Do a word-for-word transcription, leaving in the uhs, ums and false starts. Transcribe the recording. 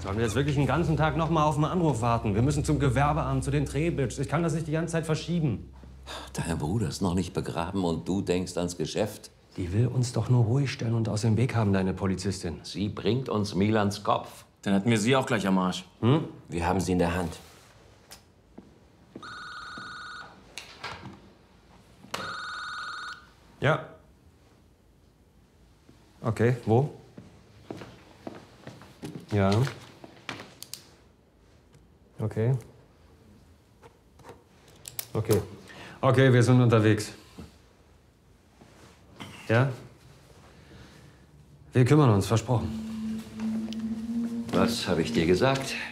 Sollen wir jetzt wirklich den ganzen Tag noch mal auf einen Anruf warten? Wir müssen zum Gewerbeamt, zu den Trebitsch. Ich kann das nicht die ganze Zeit verschieben. Dein Bruder ist noch nicht begraben und du denkst ans Geschäft. Die will uns doch nur ruhig stellen und aus dem Weg haben, deine Polizistin. Sie bringt uns Milans Kopf. Dann hatten wir sie auch gleich am Arsch. Hm? Wir haben sie in der Hand. Ja. Okay, wo? Ja. Okay. Okay. Okay, wir sind unterwegs. Ja? Wir kümmern uns, versprochen. Was habe ich dir gesagt?